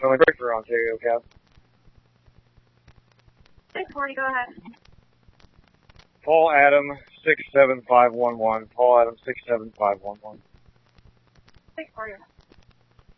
Family Breaker, Ontario Cab. 640, go ahead. Paul Adam 67511. Paul Adam 67511. 640.